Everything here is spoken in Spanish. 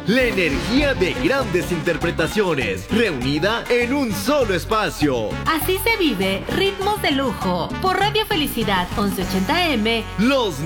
La energía de grandes interpretaciones, reunida en un solo espacio. Así se vive Ritmos de Lujo, por Radio Felicidad 1180M. Los